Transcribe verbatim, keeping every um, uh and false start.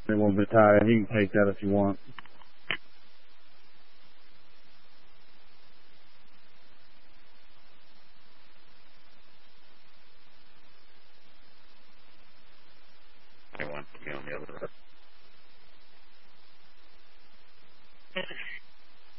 They want Vitalia. He can take that if you want.